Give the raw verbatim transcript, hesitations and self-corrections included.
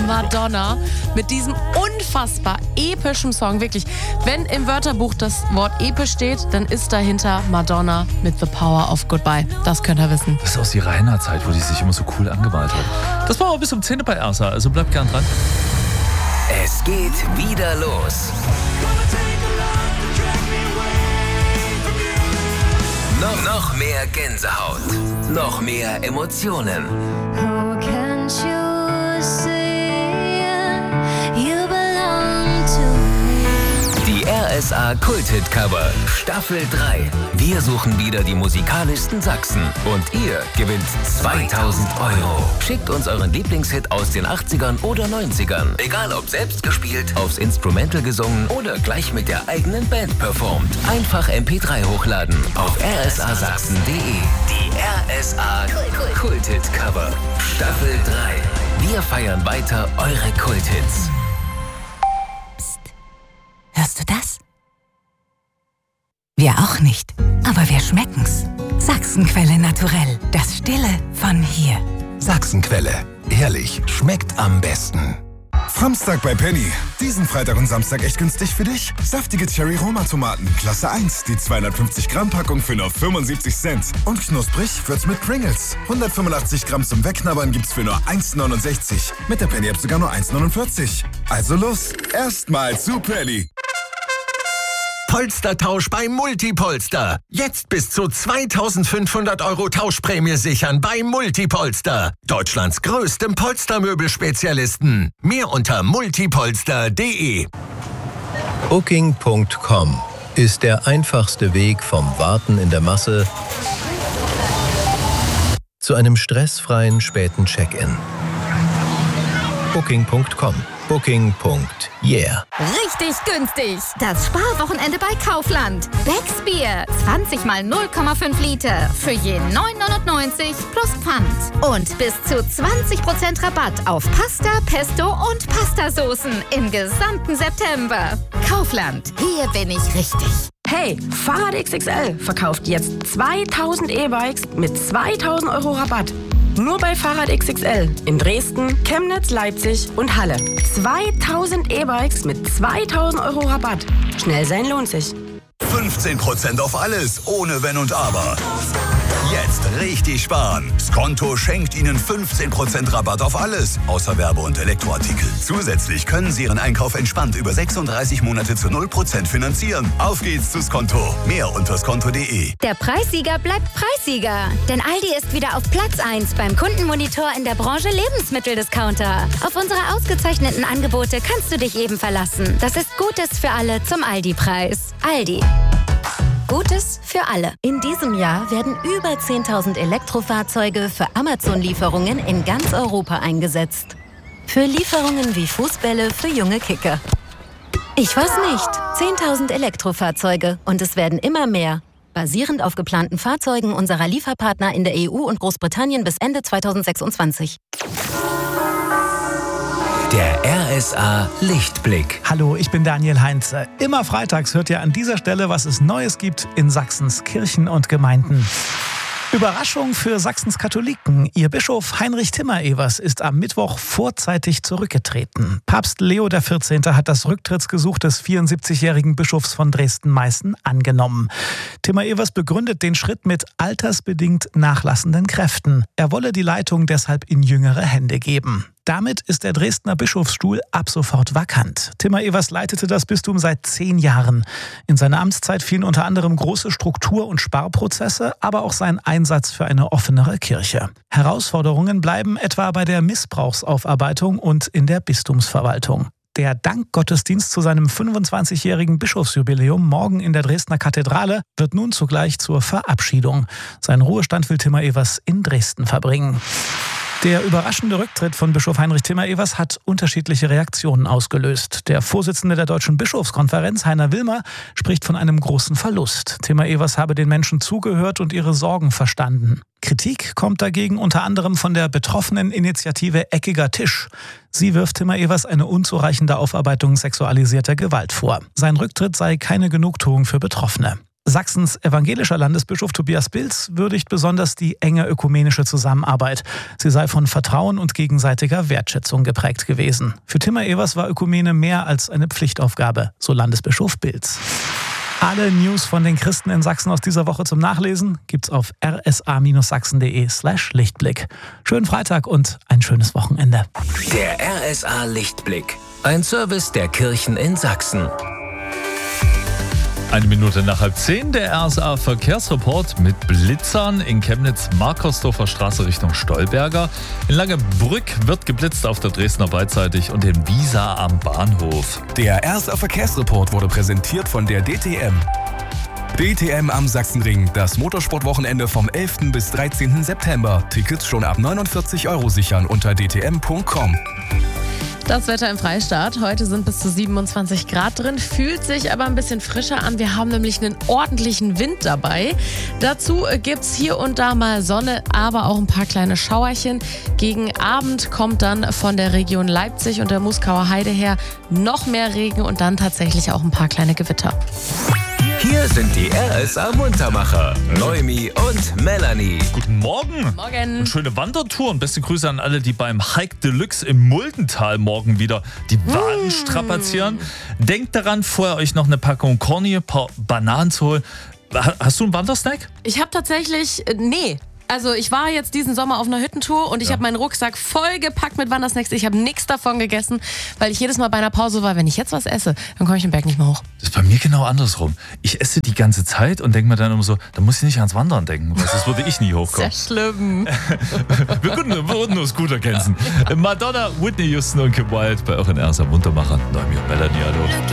Madonna mit diesem unfassbar epischen Song. Wirklich, wenn im Wörterbuch das Wort episch steht, dann ist dahinter Madonna mit The Power of Goodbye. Das könnt ihr wissen. Das ist aus ihrer Rainer-Zeit, wo die sich immer so cool angemalt hat. Das war aber bis um zehn bei R S A, also bleibt gern dran. Es geht wieder los. Noch, noch mehr Gänsehaut. Noch mehr Emotionen. Oh, can't you see you belong to me? Die R S A Kult-Hit-Cover Staffel drei. Wir suchen wieder die musikalischsten Sachsen. Und ihr gewinnt zweitausend Euro. Schickt uns euren Lieblingshit aus den achtzigern oder neunzigern. Egal ob selbst gespielt, aufs Instrumental gesungen oder gleich mit der eigenen Band performt. Einfach M P drei hochladen auf r s a sachsen punkt d e. Die R S A Kult-Hit-Cover Staffel drei. Wir feiern weiter eure Kult-Hits. Hörst du das? Wir auch nicht, aber wir schmecken's. Sachsenquelle naturell, das Stille von hier. Sachsenquelle, ehrlich, schmeckt am besten. Samstag bei Penny. Diesen Freitag und Samstag echt günstig für dich? Saftige Cherry-Roma-Tomaten, Klasse eins, die zweihundertfünfzig Gramm Packung für nur fünfundsiebzig Cent. Und knusprig wird's mit Pringles. hundertfünfundachtzig Gramm zum Wegknabbern gibt's für nur eins neunundsechzig. Mit der Penny-App sogar nur eins neunundvierzig. Also los, erstmal zu Penny. Polstertausch bei Multipolster. Jetzt bis zu zweitausendfünfhundert Euro Tauschprämie sichern bei Multipolster. Deutschlands größtem Polstermöbelspezialisten. Mehr unter multipolster punkt d e. Booking punkt com ist der einfachste Weg vom Warten in der Masse zu einem stressfreien späten Check-in. Booking punkt com. Booking. Yeah. Richtig günstig. Das Sparwochenende bei Kaufland. Becks Bier. zwanzig mal null Komma fünf Liter. Für je neun neunundneunzig plus Pfand. Und bis zu zwanzig Prozent Rabatt auf Pasta, Pesto und Pastasoßen im gesamten September. Kaufland. Hier bin ich richtig. Hey, Fahrrad X X L verkauft jetzt zweitausend E-Bikes mit zweitausend Euro Rabatt. Nur bei Fahrrad X X L in Dresden, Chemnitz, Leipzig und Halle. zweitausend E-Bikes mit zweitausend Euro Rabatt. Schnell sein lohnt sich. fünfzehn Prozent auf alles, ohne Wenn und Aber. Jetzt richtig sparen. Skonto schenkt Ihnen fünfzehn Prozent Rabatt auf alles, außer Werbe- und Elektroartikel. Zusätzlich können Sie Ihren Einkauf entspannt über sechsunddreißig Monate zu null Prozent finanzieren. Auf geht's zu Skonto. Mehr unter skonto punkt d e. Der Preissieger bleibt Preissieger. Denn Aldi ist wieder auf Platz eins beim Kundenmonitor in der Branche Lebensmitteldiscounter. Auf unsere ausgezeichneten Angebote kannst du dich eben verlassen. Das ist Gutes für alle zum Aldi-Preis. Aldi. Gutes für alle. In diesem Jahr werden über zehntausend Elektrofahrzeuge für Amazon-Lieferungen in ganz Europa eingesetzt. Für Lieferungen wie Fußbälle für junge Kicker. Ich weiß nicht. zehntausend Elektrofahrzeuge und es werden immer mehr. Basierend auf geplanten Fahrzeugen unserer Lieferpartner in der E U und Großbritannien bis Ende zweitausendsechsundzwanzig. Der R S A Lichtblick. Hallo, ich bin Daniel Heinze. Immer freitags hört ihr an dieser Stelle, was es Neues gibt in Sachsens Kirchen und Gemeinden. Überraschung für Sachsens Katholiken. Ihr Bischof Heinrich Timmer-Evers ist am Mittwoch vorzeitig zurückgetreten. Papst Leo der vierzehnte hat das Rücktrittsgesuch des vierundsiebzigjährigen Bischofs von Dresden-Meißen angenommen. Timmer-Evers begründet den Schritt mit altersbedingt nachlassenden Kräften. Er wolle die Leitung deshalb in jüngere Hände geben. Damit ist der Dresdner Bischofsstuhl ab sofort vakant. Timmer-Evers leitete das Bistum seit zehn Jahren. In seine Amtszeit fielen unter anderem große Struktur- und Sparprozesse, aber auch sein Einsatz für eine offenere Kirche. Herausforderungen bleiben etwa bei der Missbrauchsaufarbeitung und in der Bistumsverwaltung. Der Dankgottesdienst zu seinem fünfundzwanzigjährigen Bischofsjubiläum morgen in der Dresdner Kathedrale wird nun zugleich zur Verabschiedung. Seinen Ruhestand will Timmer-Evers in Dresden verbringen. Der überraschende Rücktritt von Bischof Heinrich Timmer-Evers hat unterschiedliche Reaktionen ausgelöst. Der Vorsitzende der Deutschen Bischofskonferenz, Heiner Wilmer, spricht von einem großen Verlust. Timmer-Evers habe den Menschen zugehört und ihre Sorgen verstanden. Kritik kommt dagegen unter anderem von der betroffenen Initiative Eckiger Tisch. Sie wirft Timmer-Evers eine unzureichende Aufarbeitung sexualisierter Gewalt vor. Sein Rücktritt sei keine Genugtuung für Betroffene. Sachsens evangelischer Landesbischof Tobias Bilz würdigt besonders die enge ökumenische Zusammenarbeit. Sie sei von Vertrauen und gegenseitiger Wertschätzung geprägt gewesen. Für Timmer Evers war Ökumene mehr als eine Pflichtaufgabe, so Landesbischof Bilz. Alle News von den Christen in Sachsen aus dieser Woche zum Nachlesen gibt's auf r s a sachsen punkt d e slash Lichtblick. Schönen Freitag und ein schönes Wochenende. Der R S A Lichtblick. Ein Service der Kirchen in Sachsen. Eine Minute nach halb zehn, der R S A Verkehrsreport mit Blitzern in Chemnitz, Markersdorfer Straße Richtung Stolberger. In Langebrück wird geblitzt auf der Dresdner beidseitig und in Wiesa am Bahnhof. Der R S A Verkehrsreport wurde präsentiert von der D T M. D T M am Sachsenring, das Motorsportwochenende vom elften bis dreizehnten September. Tickets schon ab neunundvierzig Euro sichern unter d t m punkt com. Das Wetter im Freistaat. Heute sind bis zu siebenundzwanzig Grad drin, fühlt sich aber ein bisschen frischer an. Wir haben nämlich einen ordentlichen Wind dabei. Dazu gibt's hier und da mal Sonne, aber auch ein paar kleine Schauerchen. Gegen Abend kommt dann von der Region Leipzig und der Muskauer Heide her noch mehr Regen und dann tatsächlich auch ein paar kleine Gewitter. Hier sind die R S A-Muntermacher, Noemi und Melanie. Guten Morgen. Morgen. Und schöne Wandertour und beste Grüße an alle, die beim Hike Deluxe im Muldental morgen wieder die Waden strapazieren. Denkt daran, vorher euch noch eine Packung Corny, ein paar Bananen zu holen. Hast du einen Wandersnack? Ich habe tatsächlich, äh, nee. Also ich war jetzt diesen Sommer auf einer Hüttentour und ich ja. habe meinen Rucksack voll gepackt mit Wandersnacks. Ich habe nichts davon gegessen, weil ich jedes Mal bei einer Pause war, wenn ich jetzt was esse, dann komme ich den Berg nicht mehr hoch. Das ist bei mir genau andersrum. Ich esse die ganze Zeit und denke mir dann immer so, da muss ich nicht ans Wandern denken, weil das würde ich nie hochkommen. Sehr schlimm. wir würden, würden nur gut ergänzen. Madonna, Whitney Houston und Kim Wilde bei euren R S A Muntermachern. Noemi und Melanie, hallo.